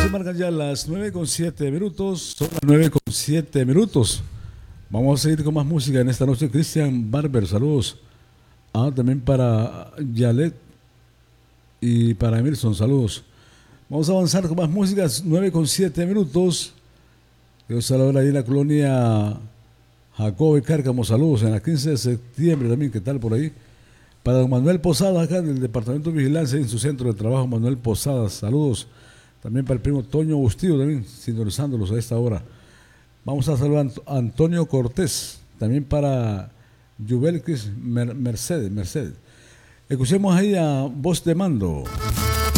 se marcan ya las 9:07 minutos. Son las 9:07 minutos. Vamos a seguir con más música en esta noche. Cristian Barber, saludos. También para Yalet y para Emerson, saludos. Vamos a avanzar con más música. 9:07 minutos. Dios a la hora ahí en la colonia Jacobo y Cárcamo, saludos. En la 15 de septiembre también, ¿qué tal por ahí? Para don Manuel Posadas, acá en el Departamento de Vigilancia, en su centro de trabajo, Manuel Posadas, saludos. También para el primo Toño Bustillo, también sintonizándolos a esta hora. Vamos a saludar a Antonio Cortés, también para Yubelquis Mercedes. Escuchemos ahí a Voz de Mando.